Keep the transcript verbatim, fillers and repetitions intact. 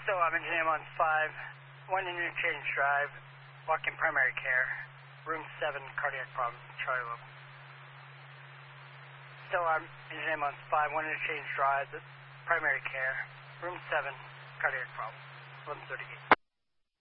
So I'm Engineer Ambulance five, one interchange drive, walk-in primary care, room seven, cardiac problems, Charlie Local. So I'm Engineer Ambulance five, one interchange drive, primary care, room seven, cardiac problems, eleven thirty-eight.